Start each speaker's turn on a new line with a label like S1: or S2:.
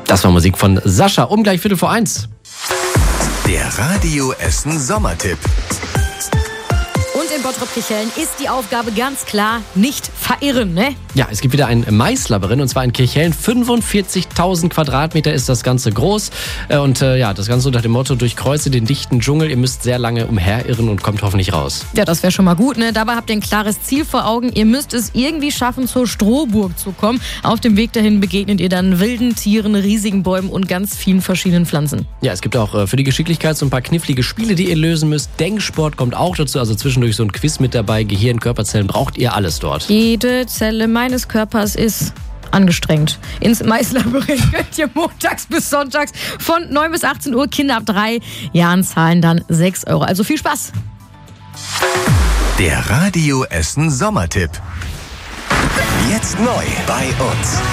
S1: Das war Musik von Sascha, um gleich 1:45.
S2: Der Radio Essen Sommertipp.
S3: Und in Bottrop-Kirchhellen ist die Aufgabe ganz klar, nicht verirren, ne?
S1: Ja, es gibt wieder ein Maislabyrinth, und zwar in Kirchhellen. 45.000 Quadratmeter ist das Ganze groß. Und das Ganze unter dem Motto: Durchkreuze den dichten Dschungel. Ihr müsst sehr lange umherirren und kommt hoffentlich raus.
S3: Ja, das wäre schon mal gut, ne? Dabei habt ihr ein klares Ziel vor Augen. Ihr müsst es irgendwie schaffen, zur Strohburg zu kommen. Auf dem Weg dahin begegnet ihr dann wilden Tieren, riesigen Bäumen und ganz vielen verschiedenen Pflanzen.
S1: Ja, es gibt auch für die Geschicklichkeit so ein paar knifflige Spiele, die ihr lösen müsst. Denksport kommt auch dazu, also zwischendurch so ein Quiz mit dabei. Gehirn, Körperzellen, braucht ihr alles dort.
S3: Jede Zelle meines Körpers ist angestrengt. Ins Maislabyrinth könnt ihr montags bis sonntags von 9 bis 18 Uhr. Kinder ab 3 Jahren zahlen dann 6 €. Also viel Spaß!
S2: Der Radio Essen Sommertipp. Jetzt neu bei uns.